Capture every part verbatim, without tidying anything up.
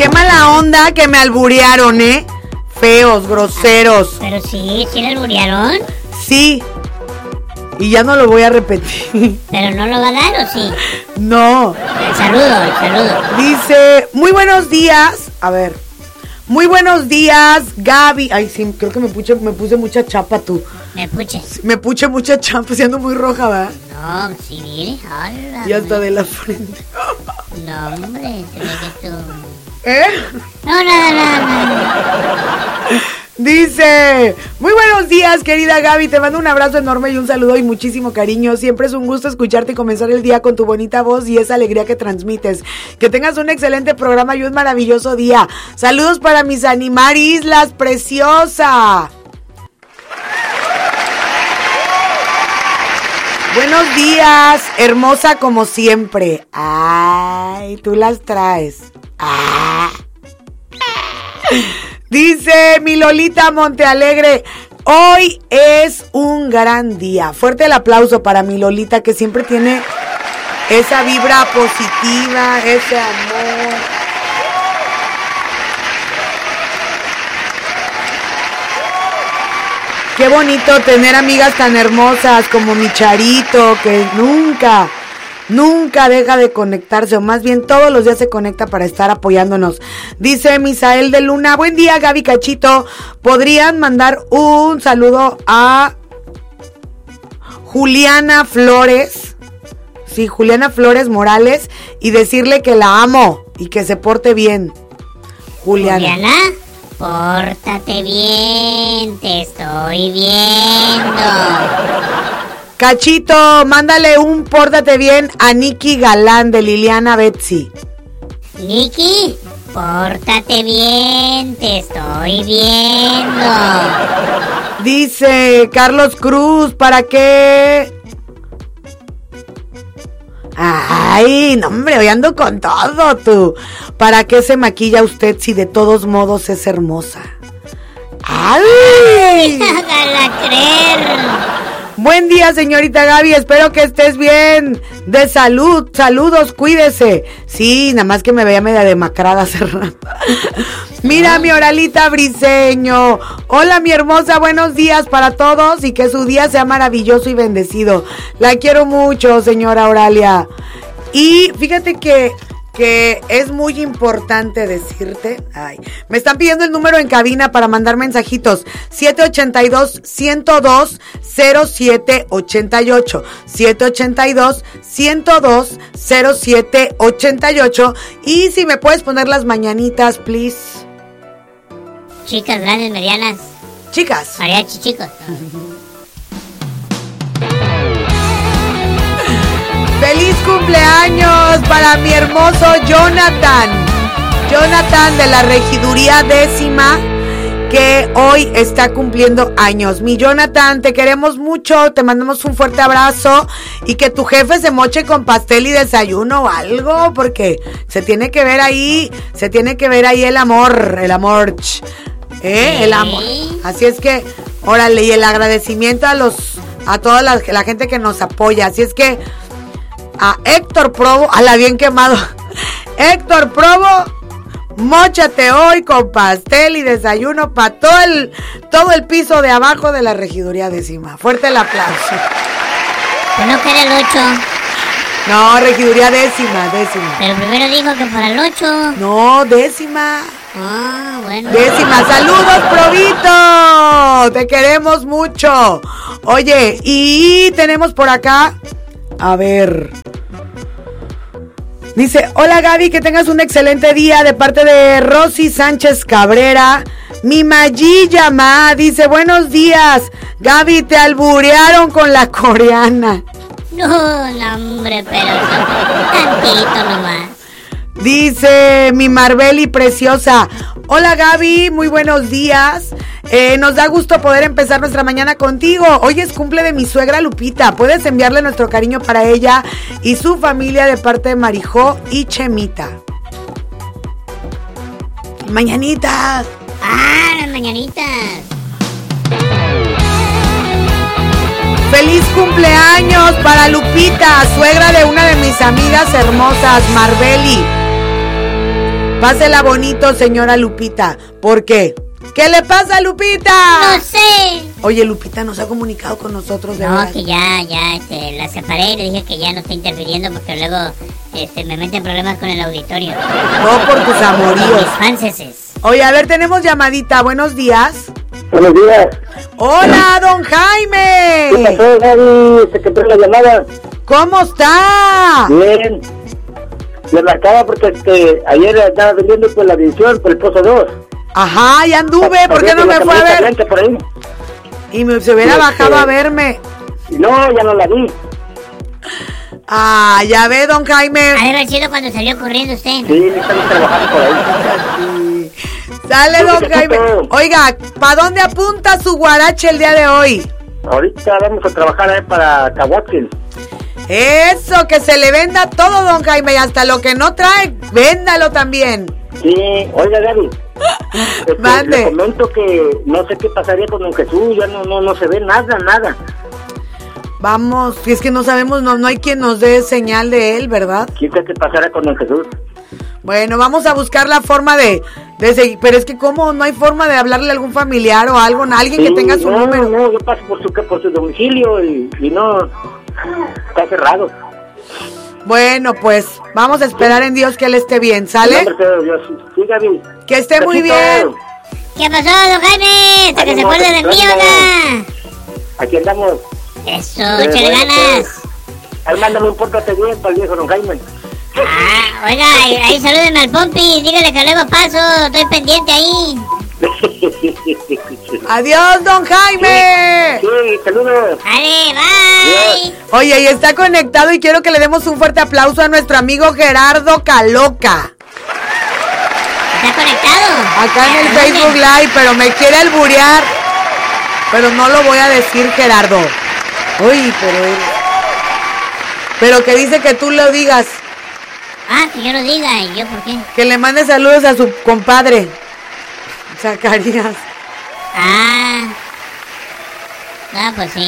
qué mala onda que me alburearon, ¿eh? Feos, groseros. Pero sí, ¿sí le alburearon? Sí. Y ya no lo voy a repetir. ¿Pero no lo va a dar o sí? No. El saludo, el saludo. Dice, muy buenos días. A ver. Muy buenos días, Gaby. Ay, sí, creo que me puse, me puse mucha chapa tú. Me puche. Me puse mucha chapa, siendo muy roja, ¿verdad? No, sí, mire. Hola. Y hasta de la frente. No, hombre, se ve que tú... ¿Eh? No, nada, nada, nada. Dice, muy buenos días, querida Gaby, te mando un abrazo enorme y un saludo y muchísimo cariño. Siempre es un gusto escucharte y comenzar el día con tu bonita voz y esa alegría que transmites. Que tengas un excelente programa y un maravilloso día. Saludos para mis Animar Islas, preciosa. Buenos días, hermosa como siempre. Ay, tú las traes. Ah. Dice mi Lolita Montealegre, hoy es un gran día. Fuerte el aplauso para mi Lolita, que siempre tiene esa vibra positiva, ese amor. Qué bonito tener amigas tan hermosas como mi Charito, que nunca... Nunca deja de conectarse, o más bien todos los días se conecta para estar apoyándonos. Dice Misael de Luna, buen día Gaby, Cachito, ¿podrían mandar un saludo a Juliana Flores? Sí, Juliana Flores Morales, y decirle que la amo y que se porte bien. Juliana. Juliana, pórtate bien, te estoy viendo. Cachito, mándale un pórtate bien a Nikki Galán de Liliana Betsy. Nikki, pórtate bien, te estoy viendo. Dice Carlos Cruz, ¿para qué? Ay, no hombre, hoy ando con todo tú. ¿Para qué se maquilla usted si de todos modos es hermosa? ¡Ay! Hágala creer. Buen día, señorita Gaby, espero que estés bien, de salud, saludos, cuídese. Sí, nada más que me veía media demacrada hace rato. Mira mi Oralita Briseño, hola mi hermosa, buenos días para todos y que su día sea maravilloso y bendecido. La quiero mucho, señora Oralia. Y fíjate que... que es muy importante decirte, ay, me están pidiendo el número en cabina para mandar mensajitos, siete ocho dos, uno cero dos, cero siete ocho ocho, siete ocho dos, uno cero dos, cero siete ocho ocho, y si me puedes poner las mañanitas, please. Chicas, grandes, medianas. Chicas. Mariachi, chicos. ¡Feliz cumpleaños para mi hermoso Jonathan! Jonathan de la Regiduría Décima, que hoy está cumpliendo años. Mi Jonathan, te queremos mucho, te mandamos un fuerte abrazo y que tu jefe se moche con pastel y desayuno o algo, porque se tiene que ver ahí, se tiene que ver ahí el amor, el amor, ¿eh? El amor. Así es que, órale, y el agradecimiento a los, a toda la, la gente que nos apoya. Así es que a Héctor Provo, a la bien quemado. Héctor Provo, móchate hoy con pastel y desayuno para todo el, todo el piso de abajo de la Regiduría Décima. Fuerte el aplauso. ¿No que era el ocho? No, Regiduría Décima, décima. Pero primero dijo que para el ocho. No, décima. Ah, bueno. Décima, saludos, Provito. Te queremos mucho. Oye, y tenemos por acá, a ver, dice, hola Gaby, que tengas un excelente día de parte de Rosy Sánchez Cabrera. Mi Mayilla Ma dice, buenos días, Gaby, te alburearon con la coreana. No, no, hombre, pero tantito nomás. Dice mi Marbeli preciosa, hola Gaby, muy buenos días. Eh, nos da gusto poder empezar nuestra mañana contigo. Hoy es cumple de mi suegra Lupita. Puedes enviarle nuestro cariño para ella y su familia de parte de Marijó y Chemita. Mañanitas. Ah, las mañanitas. Feliz cumpleaños para Lupita, suegra de una de mis amigas hermosas, Marbeli. Pásela bonito, señora Lupita. ¿Por qué? ¿Qué le pasa, Lupita? No sé. Oye, Lupita no se ha comunicado con nosotros, de No, verdad. que ya, ya, este, la separé y le dije que ya no está interfiriendo porque luego, este, me meten problemas con el auditorio. No por tus amoríos. Mis fanses. Oye, a ver, tenemos llamadita. Buenos días. Buenos días. Hola, don Jaime. ¿Qué pasó, Gaby? Se quedó la llamada. ¿Cómo está? Bien. Le marcaba porque este, ayer andaba vendiendo pues, la división por el Pozo dos. Ajá, ya anduve. ¿Por qué no me fue a ver? Por ahí. Y me, se hubiera Este, bajado a verme. No, ya no la vi. Ah, ya ve, don Jaime. Ha de haber sido cuando salió corriendo usted. Sí, estamos trabajando por ahí. Dale, Yo don te Jaime. escucho. Oiga, ¿para dónde apunta su guarache el día de hoy? Ahorita vamos a trabajar ahí para Cahuatzin. Eso, que se le venda todo, don Jaime, y hasta lo que no trae, véndalo también. Sí, oiga, Gaby. Este, Mande. le comento que no sé qué pasaría con don Jesús. Ya no, no, no se ve nada, nada. Vamos, si es que no sabemos, no, no hay quien nos dé señal de él, ¿verdad? ¿Quién sabe qué pasará con don Jesús? Bueno, vamos a buscar la forma de, de seguir, pero es que ¿cómo? No hay forma de hablarle a algún familiar o algo, a alguien Sí, que tenga su no, número. No, yo paso por su, por su domicilio y, y no, está cerrado. Bueno, pues vamos a esperar en Dios que él esté bien, En ¿sale? nombre de Dios. Sí, Gaby. Que esté muy Besito. bien. ¿Qué pasó, don Jaime? Hasta que se Ánimo, acuerde de mí, ánimo. oiga. Aquí andamos. Eso, Eh, échale bueno, ganas. pues, ahí mándame un pórtate bien para el viejo don Jaime. Ah, oiga, ahí, ahí salúdenme al Pompi, dígale que luego paso, estoy pendiente ahí. Adiós, don Jaime. Sí, saludos. Vale, bye. Oye, y está conectado y quiero que le demos un fuerte aplauso a nuestro amigo Gerardo Caloca. ¿Está conectado? Acá en el ¿Dónde? Facebook Live, pero me quiere alburear. Pero no lo voy a decir, Gerardo. Uy, pero él... Pero que dice que tú lo digas. Ah, que yo lo diga, ¿y yo por qué? Que le mande saludos a su compadre Zacarías. Ah. Ah, pues sí.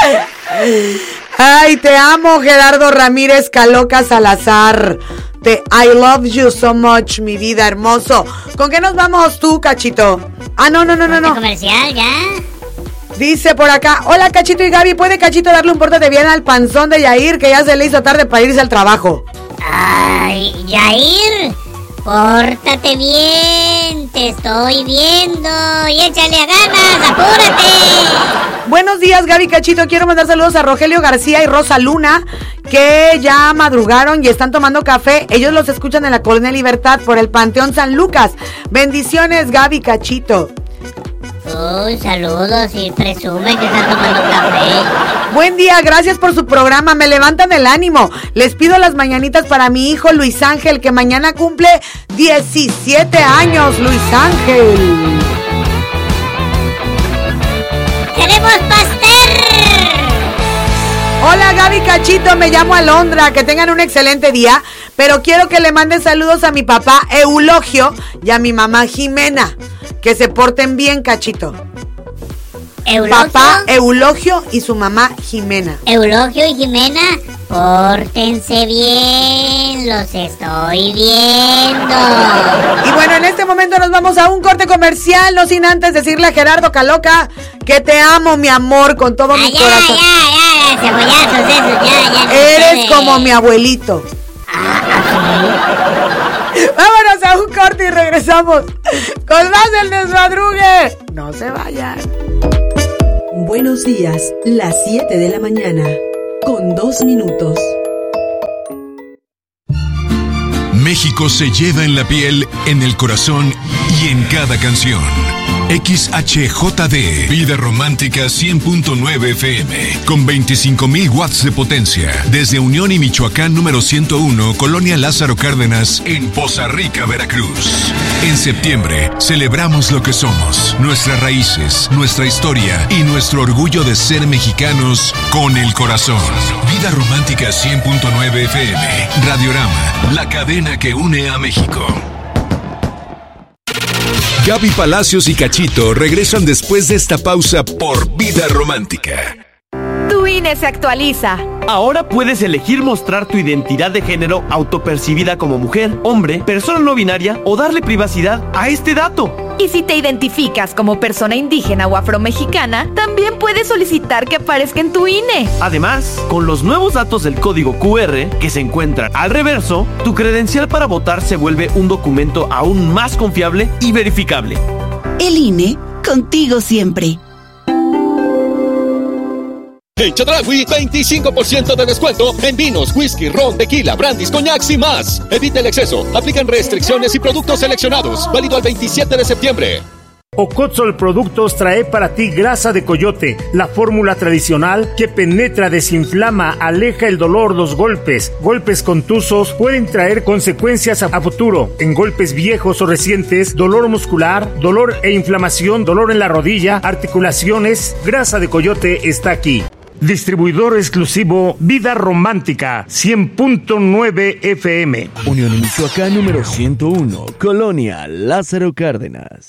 Ay, te amo, Gerardo Ramírez Caloca Salazar. Te I love you so much, mi vida hermoso. ¿Con qué nos vamos tú, Cachito? Ah, no, no, no, no, no. Comercial, ya. Dice por acá, hola Cachito y Gaby, ¿puede Cachito darle un pórtate bien al panzón de Yair que ya se le hizo tarde para irse al trabajo? Ay, Yair, pórtate bien, te estoy viendo y échale a ganas, apúrate. Buenos días, Gaby Cachito, quiero mandar saludos a Rogelio García y Rosa Luna, que ya madrugaron y están tomando café. Ellos los escuchan en la Colonia Libertad por el Panteón San Lucas. Bendiciones, Gaby Cachito. Uy, saludos y presume que están tomando café. Buen día, gracias por su programa, me levantan el ánimo. Les pido las mañanitas para mi hijo Luis Ángel, que mañana cumple diecisiete años, Luis Ángel. ¡Queremos pastel! Hola Gaby Cachito, me llamo Alondra, que tengan un excelente día, pero quiero que le manden saludos a mi papá Eulogio y a mi mamá Jimena, que se porten bien, Cachito. ¿Eulogio? Papá Eulogio y su mamá Jimena. Eulogio y Jimena, pórtense bien, los estoy viendo. Y bueno, en este momento nos vamos a un corte comercial, no sin antes decirle a Gerardo Caloca que te amo, mi amor, con todo Ah, mi ya, corazón. ya, ya, cebollazos esos, ya, ya. no Eres ustedes. como mi abuelito. Vámonos a un corte y regresamos con más del desmadrugue. No se vayan. Buenos días, las siete de la mañana, con dos minutos. México se lleva en la piel, en el corazón y en cada canción. X H J D, Vida Romántica cien punto nueve F M, con veinticinco mil watts de potencia, desde Unión y Michoacán número ciento uno, Colonia Lázaro Cárdenas, en Poza Rica, Veracruz. En septiembre, celebramos lo que somos, nuestras raíces, nuestra historia y nuestro orgullo de ser mexicanos con el corazón. Vida Romántica cien punto nueve F M, Radiorama, la cadena que une a México. Gaby Palacios y Cachito regresan después de esta pausa por Vida Romántica. Tu I N E se actualiza. Ahora puedes elegir mostrar tu identidad de género autopercibida como mujer, hombre, persona no binaria o darle privacidad a este dato. Y si te identificas como persona indígena o afromexicana, también puedes solicitar que aparezca en tu I N E. Además, con los nuevos datos del código Q R que se encuentran al reverso, tu credencial para votar se vuelve un documento aún más confiable y verificable. El I N E, contigo siempre. En Chedraui, veinticinco por ciento de descuento en vinos, whisky, ron, tequila, brandis, coñacs y más. Evita el exceso. Aplican restricciones y productos seleccionados. Válido al veintisiete de septiembre. Ocotzol Productos trae para ti grasa de coyote, la fórmula tradicional que penetra, desinflama, aleja el dolor, los golpes. Golpes contusos pueden traer consecuencias a futuro. En golpes viejos o recientes, dolor muscular, dolor e inflamación, dolor en la rodilla, articulaciones. Grasa de coyote está aquí. Distribuidor exclusivo Vida Romántica, cien punto nueve F M. Unión Michoacán número ciento uno, Colonia Lázaro Cárdenas.